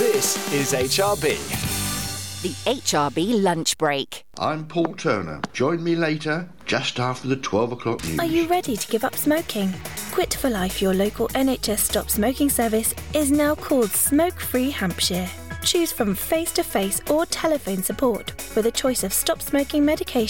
This is HRB. The HRB lunch break. I'm Paul Turner. Join me later, just after the 12 o'clock news. Are you ready to give up smoking? Quit for Life, your local NHS stop smoking service, is now called Smoke Free Hampshire. Choose from face-to-face or telephone support with a choice of stop smoking medication